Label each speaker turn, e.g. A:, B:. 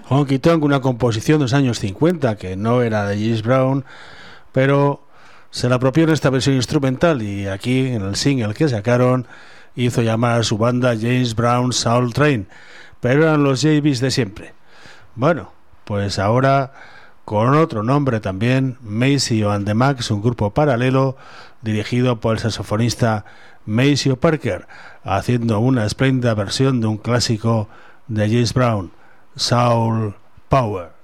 A: Honky Tonk, una composición de los años 50 que no era de James Brown, pero se la apropió en esta versión instrumental y aquí en el single que sacaron hizo llamar a su banda James Brown Soul Train, pero eran los JBs de siempre. Bueno, pues ahora con otro nombre también, Maceo and the Max, un grupo paralelo dirigido por el saxofonista Maceo Parker, haciendo una espléndida versión de un clásico de James Brown, Soul Power.